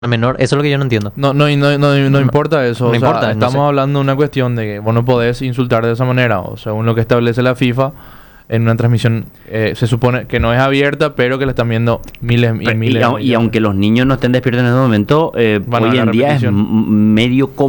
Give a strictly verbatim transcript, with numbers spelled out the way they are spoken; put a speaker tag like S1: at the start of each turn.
S1: menor, eso es lo que yo no entiendo.
S2: No, no, y no, no, no
S1: No-
S2: importa eso.
S1: no
S2: o sea,
S1: importa, no
S2: estamos
S1: sé.
S2: hablando de una cuestión de que vos no podés insultar de esa manera. O según lo que establece la FIFA, en una transmisión eh, se supone que no es abierta, pero que la están viendo miles y
S3: Pero-
S2: miles
S3: y,
S2: de
S3: au- y
S2: millones.
S3: aunque los niños no estén despiertos en ese momento, eh,
S2: Van a
S3: hoy
S2: ver la
S3: en día es
S2: repetición.
S3: m- medio